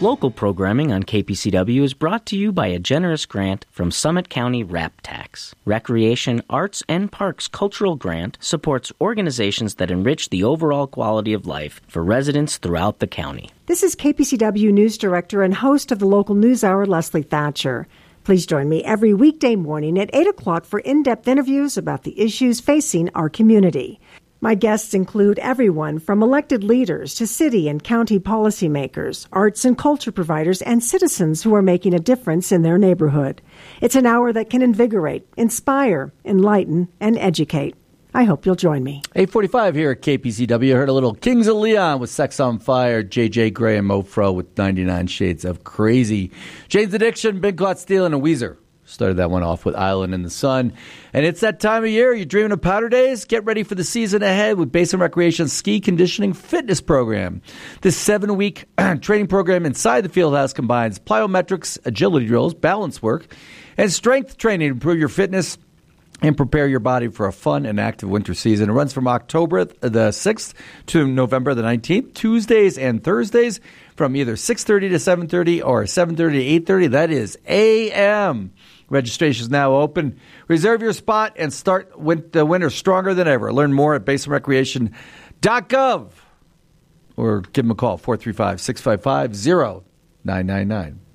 Local programming on KPCW is brought to you by a generous grant from Summit County RAP Tax. Recreation, Arts, and Parks Cultural Grant supports organizations that enrich the overall quality of life for residents throughout the county. This is KPCW News Director and host of the local news hour, Leslie Thatcher. Please join me every weekday morning at 8 o'clock for in-depth interviews about the issues facing our community. My guests include everyone from elected leaders to city and county policymakers, arts and culture providers, and citizens who are making a difference in their neighborhood. It's an hour that can invigorate, inspire, enlighten, and educate. I hope you'll join me. 8:45 here at KPCW. Heard a little Kings of Leon with Sex on Fire, JJ Grey and Mofro with 99 Shades of Crazy. Jane's Addiction, Big Caught Stealing, and Weezer started that one off with Island in the Sun. And it's that time of year. You're dreaming of powder days? Get ready for the season ahead with Basin Recreation Ski Conditioning Fitness Program. This 7-week training program inside the Fieldhouse combines plyometrics, agility drills, balance work, and strength training to improve your fitness and prepare your body for a fun and active winter season. It runs from October the 6th to November the 19th, Tuesdays and Thursdays from either 6:30 to 7:30 or 7:30 to 8:30. That is a.m. Registration is now open. Reserve your spot and start the winter stronger than ever. Learn more at basinrecreation.gov or give them a call, 435-655-0999.